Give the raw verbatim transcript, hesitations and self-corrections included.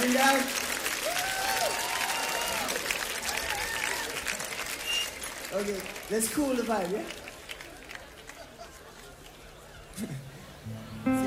Bring down. Okay, let's cool the vibe, yeah?